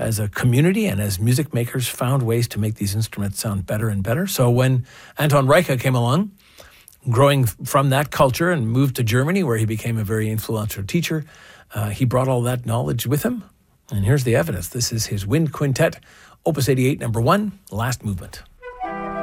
as a community and as music makers found ways to make these instruments sound better and better. So when Anton Reicha came along, growing from that culture and moved to Germany, where he became a very influential teacher, he brought all that knowledge with him. And here's the evidence. This is his Wind Quintet, Opus 88, number 1, Last Movement.